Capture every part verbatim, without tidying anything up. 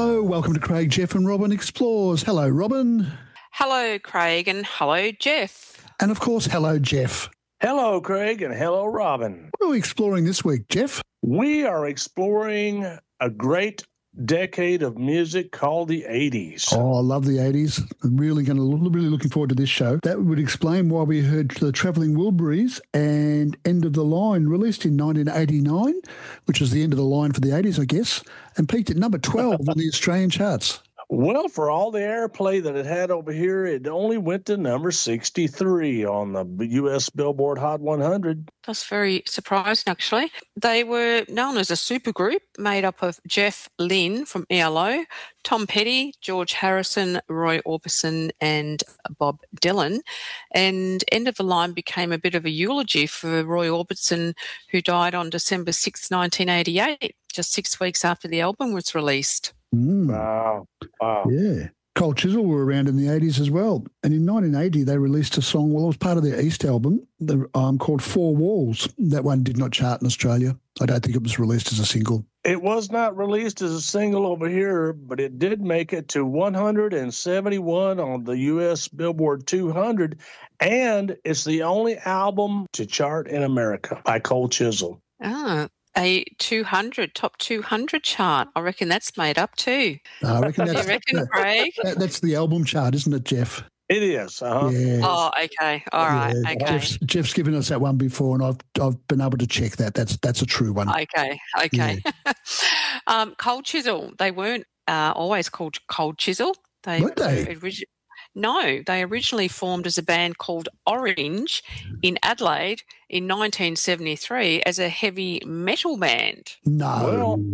Hello, welcome to Craig, Jeff and Robin Explores. Hello, Robin. Hello, Craig, and hello, Jeff. And, of course, hello, Jeff. Hello, Craig, and hello, Robin. What are we exploring this week, Jeff? We are exploring a great decade of music called the eighties. Oh, I love the eighties. I'm really going to really looking forward to this show. That would explain why we heard the Travelling Wilburys and End of the Line, released in nineteen eighty-nine, which is the end of the line for the eighties, I guess, and peaked at number twelve on the Australian charts. Well, for all the airplay that it had over here, it only went to number sixty-three on the U S Billboard Hot one hundred. That's very surprising, actually. They were known as a supergroup made up of Jeff Lynne from E L O, Tom Petty, George Harrison, Roy Orbison, and Bob Dylan. And End of the Line became a bit of a eulogy for Roy Orbison, who died on December sixth, nineteen eighty-eight, just six weeks after the album was released. Mm. Wow. Wow. Yeah. Cold Chisel were around in the eighties as well. And in nineteen eighty, they released a song, well, it was part of their East album, the, um, called Four Walls. That one did not chart in Australia. I don't think it was released as a single. It was not released as a single over here, but it did make it to one hundred seventy-one on the U S Billboard two hundred, and it's the only album to chart in America by Cold Chisel. Ah, a two hundred, top two hundred chart. I reckon that's made up too. I reckon that's, you reckon, that, Craig? that, that's the album chart, isn't it, Jeff? It is. Uh-huh. Yes. Oh, okay. All right. Yeah. Okay. Jeff's, Jeff's given us that one before, and I've I've been able to check that. That's that's a true one. Okay. Okay. Yeah. um, Cold Chisel. They weren't uh, always called Cold Chisel. They, Weren't they? Orig- no, they originally formed as a band called Orange in Adelaide in nineteen seventy-three as a heavy metal band. No. Well,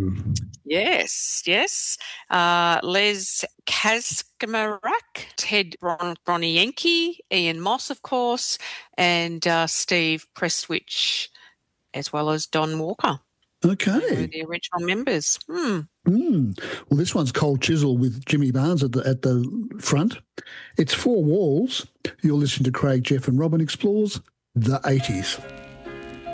Yes, yes. Uh, Les Kaczmarek, Ted Bron- Bronienke, Ian Moss, of course, and uh, Steve Prestwich, as well as Don Walker. Okay. They were the original members. Hmm. Mm. Well, this one's Cold Chisel with Jimmy Barnes at the at the front. It's Four Walls. You're listening to Craig, Jeff and Robin Explores the eighties.